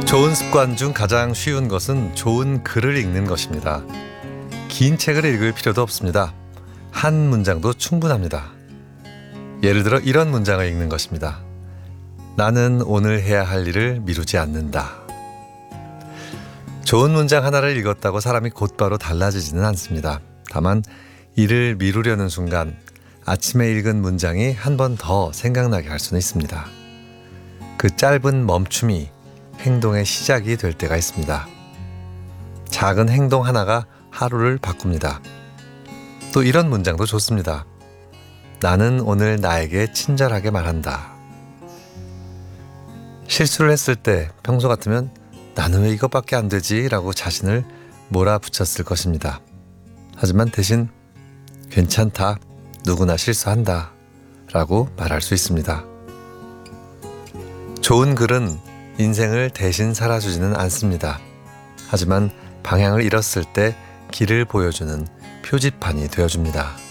좋은 습관 중 가장 쉬운 것은 좋은 글을 읽는 것입니다. 긴 책을 읽을 필요도 없습니다. 한 문장도 충분합니다. 예를 들어 이런 문장을 읽는 것입니다. 나는 오늘 해야 할 일을 미루지 않는다. 좋은 문장 하나를 읽었다고 사람이 곧바로 달라지지는 않습니다. 다만 이를 미루려는 순간 아침에 읽은 문장이 한 번 더 생각나게 할 수는 있습니다. 그 짧은 멈춤이 행동의 시작이 될 때가 있습니다. 작은 행동 하나가 하루를 바꿉니다. 또 이런 문장도 좋습니다. 나는 오늘 나에게 친절하게 말한다. 실수를 했을 때 평소 같으면 나는 왜 이것밖에 안 되지? 라고 자신을 몰아붙였을 것입니다. 하지만 대신 괜찮다, 누구나 실수한다 라고 말할 수 있습니다. 좋은 글은 인생을 대신 살아주지는 않습니다. 하지만 방향을 잃었을 때 길을 보여주는 표지판이 되어줍니다.